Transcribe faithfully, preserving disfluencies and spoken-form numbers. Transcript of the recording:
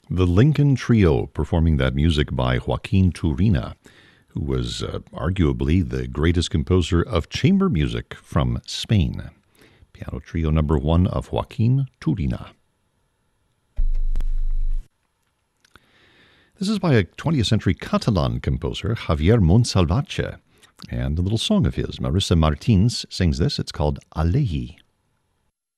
The Lincoln Trio performing that music by Joaquin Turina, who was uh, arguably the greatest composer of chamber music from Spain. Piano Trio number one of Joaquin Turina. This is by a twentieth century Catalan composer, Javier Monsalvatge, and a little song of his. Marisa Martins sings this. It's called Alehi.